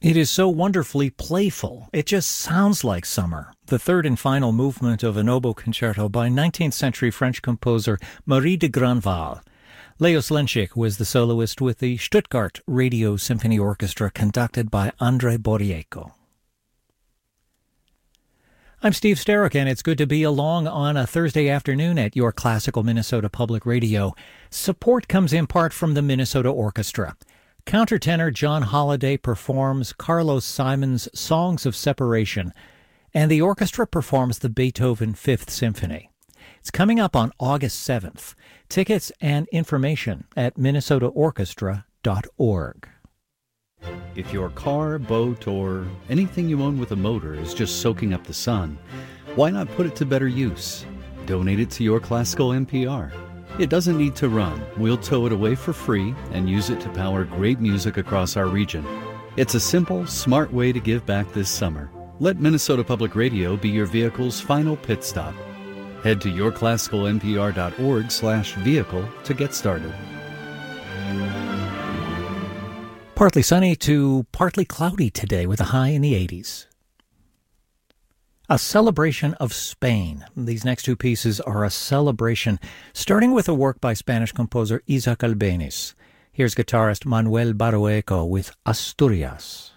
It is so wonderfully playful. It just sounds like summer. The third and final movement of an oboe concerto by 19th century French composer Marie de Grandval. Leos Lenschik was the soloist with the Stuttgart Radio Symphony Orchestra conducted by Andrei Borrieko. I'm Steve Sterrick, and it's good to be along on a Thursday afternoon at your Classical Minnesota Public Radio. Support comes in part from the Minnesota Orchestra. Countertenor John Holliday performs Carlos Simon's Songs of Separation, and the orchestra performs the Beethoven Fifth Symphony. It's coming up on August 7th. Tickets and information at minnesotaorchestra.org. If your car, boat, or anything you own with a motor is just soaking up the sun, why not put it to better use? Donate it to Your Classical NPR. It doesn't need to run. We'll tow it away for free and use it to power great music across our region. It's a simple, smart way to give back this summer. Let Minnesota Public Radio be your vehicle's final pit stop. Head to yourclassicalnpr.org/vehicle to get started. Partly sunny to partly cloudy today with a high in the 80s. A celebration of Spain. These next two pieces are a celebration, starting with a work by Spanish composer Isaac Albéniz. Here's guitarist Manuel Barrueco with Asturias.